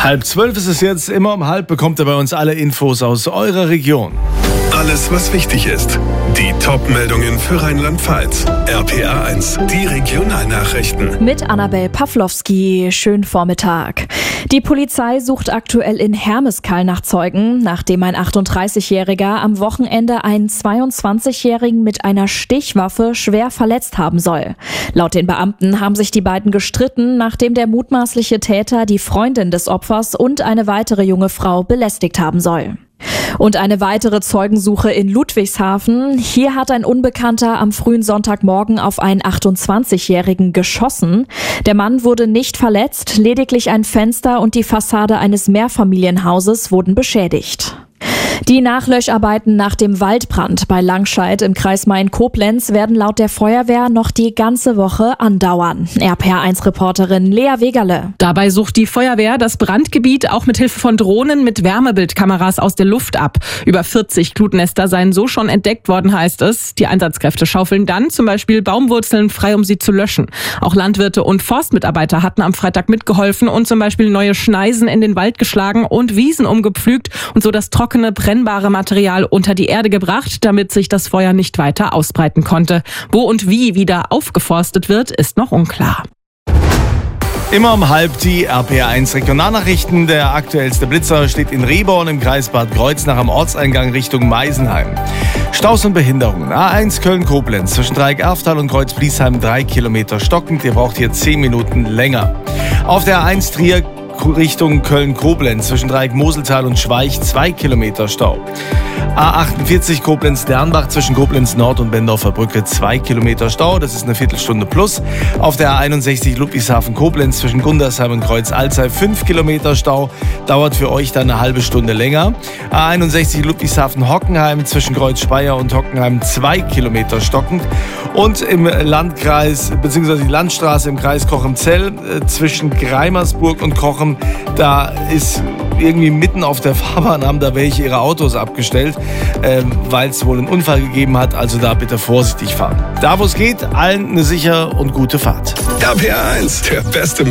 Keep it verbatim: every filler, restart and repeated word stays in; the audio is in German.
Halb zwölf ist es jetzt. Immer um halb bekommt ihr bei uns alle Infos aus eurer Region. Alles, was wichtig ist. Die Top-Meldungen für Rheinland-Pfalz. R P A eins, die Regionalnachrichten. Mit Annabel Pawlowski. Schönen Vormittag. Die Polizei sucht aktuell in Hermeskeil nach Zeugen, nachdem ein achtunddreißigjähriger am Wochenende einen zweiundzwanzigjährigen mit einer Stichwaffe schwer verletzt haben soll. Laut den Beamten haben sich die beiden gestritten, nachdem der mutmaßliche Täter die Freundin des Opfers und eine weitere junge Frau belästigt haben soll. Und eine weitere Zeugensuche in Ludwigshafen. Hier hat ein Unbekannter am frühen Sonntagmorgen auf einen achtundzwanzigjährigen geschossen. Der Mann wurde nicht verletzt, lediglich ein Fenster und die Fassade eines Mehrfamilienhauses wurden beschädigt. Die Nachlöscharbeiten nach dem Waldbrand bei Langscheid im Kreis Main-Koblenz werden laut der Feuerwehr noch die ganze Woche andauern. R P A eins Reporterin Lea Wegerle. Dabei sucht die Feuerwehr das Brandgebiet auch mit Hilfe von Drohnen mit Wärmebildkameras aus der Luft ab. Über vierzig Glutnester seien so schon entdeckt worden, heißt es. Die Einsatzkräfte schaufeln dann zum Beispiel Baumwurzeln frei, um sie zu löschen. Auch Landwirte und Forstmitarbeiter hatten am Freitag mitgeholfen und zum Beispiel neue Schneisen in den Wald geschlagen und Wiesen umgepflügt und so das trockene, brennbare Material unter die Erde gebracht, damit sich das Feuer nicht weiter ausbreiten konnte. Wo und wie wieder aufgeforstet wird, ist noch unklar. Immer um halb die R P A eins Regionalnachrichten. Der aktuellste Blitzer steht in Rehborn im Kreis Bad Kreuznach am Ortseingang Richtung Meisenheim. Staus und Behinderungen. A eins Köln-Koblenz zwischen Dreieck-Erftal und Kreuz-Bliesheim drei Kilometer stockend. Ihr braucht hier zehn Minuten länger. Auf der A eins Trier Richtung Köln-Koblenz zwischen Dreieck-Moseltal und Schweich zwei Kilometer Stau. A achtundvierzig Koblenz-Dernbach zwischen Koblenz Nord und Bendorfer Brücke zwei Kilometer Stau, das ist eine Viertelstunde plus. Auf der A einundsechzig Ludwigshafen-Koblenz zwischen Gundersheim und Kreuz-Alzey fünf Kilometer Stau, dauert für euch dann eine halbe Stunde länger. A einundsechzig Ludwigshafen-Hockenheim zwischen Kreuz-Speyer und Hockenheim zwei Kilometer stockend. Und im Landkreis, beziehungsweise die Landstraße im Kreis Cochem-Zell äh, zwischen Greimersburg und Cochem, da ist irgendwie mitten auf der Fahrbahn, haben da welche ihre Autos abgestellt, äh, weil es wohl einen Unfall gegeben hat. Also da bitte vorsichtig fahren. Da wo es geht, allen eine sichere und gute Fahrt. R P A eins, der beste